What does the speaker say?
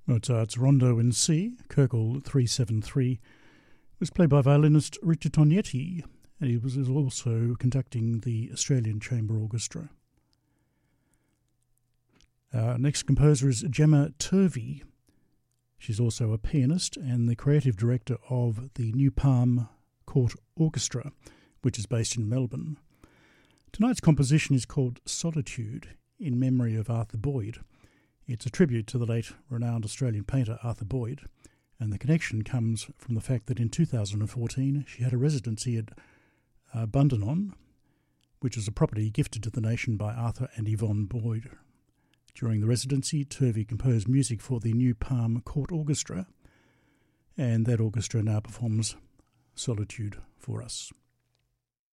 Mozart's Rondo in C, Köchel 373, was played by violinist Richard Tognetti, and he was also conducting the Australian Chamber Orchestra. Our next composer is Gemma Turvey. She's also a pianist and the creative director of the New Palm Court Orchestra, which is based in Melbourne. Tonight's composition is called Solitude, in memory of Arthur Boyd. It's a tribute to the late renowned Australian painter Arthur Boyd, and the connection comes from the fact that in 2014 she had a residency at Bundanon, which is a property gifted to the nation by Arthur and Yvonne Boyd. During the residency, Turvey composed music for the New Palm Court Orchestra, and that orchestra now performs Solitude for us.